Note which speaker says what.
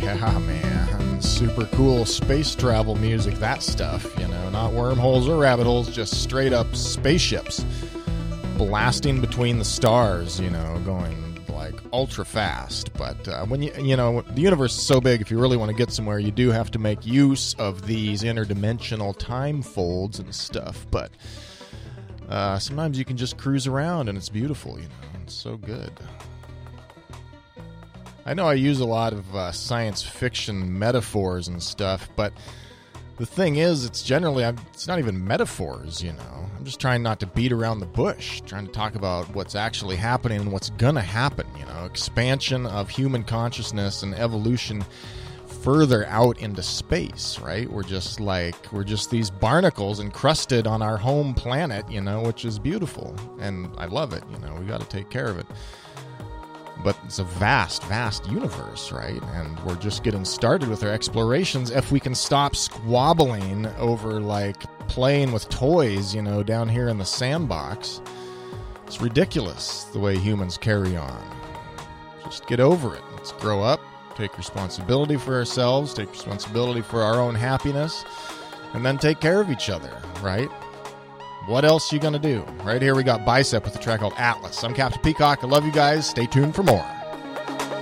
Speaker 1: Yeah, man. Super cool space travel music, that stuff, not wormholes or rabbit holes, just straight up spaceships blasting between the stars, going like ultra fast. But when the universe is so big, if you really want to get somewhere, you do have to make use of these interdimensional time folds and stuff. But sometimes you can just cruise around and it's beautiful, It's so good. I know I use a lot of science fiction metaphors and stuff, but the thing is, it's not even metaphors, I'm just trying not to beat around the bush, trying to talk about what's actually happening and what's gonna happen, expansion of human consciousness and evolution further out into space, right? We're just these barnacles encrusted on our home planet, which is beautiful, and I love it, we got to take care of it. But it's a vast, vast universe, right? And we're just getting started with our explorations. If we can stop squabbling over, playing with toys, down here in the sandbox, it's ridiculous the way humans carry on. Just get over it. Let's grow up, take responsibility for ourselves, take responsibility for our own happiness, and then take care of each other, right? What else you gonna do? Right here we got Bicep with a track called Atlas. I'm Captain Peacock. I love you guys. Stay tuned for more.